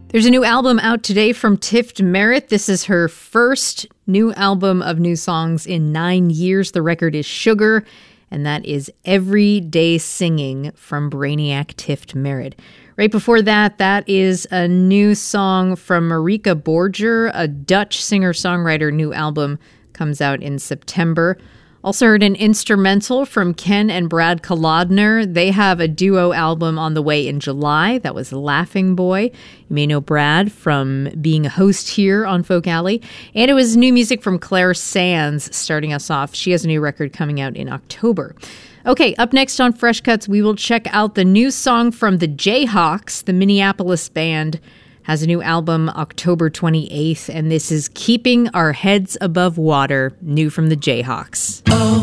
There's a new album out today from Tift Merritt. This is her first new album of new songs in 9 years. The record is Sugar, and that is Everyday Singing from Brainiac Tift Merritt. Right before that, that is a new song from Marika Borger, a Dutch singer-songwriter. New album comes out in September. Also heard an instrumental from Ken and Brad Kolodner. They have a duo album on the way in July. That was Laughing Boy. You may know Brad from being a host here on Folk Alley. And it was new music from Claire Sands starting us off. She has a new record coming out in October. Okay, up next on Fresh Cuts, we will check out the new song from the Jayhawks, the Minneapolis band. Has a new album October 28th, and this is Keeping Our Heads Above Water, new from the Jayhawks.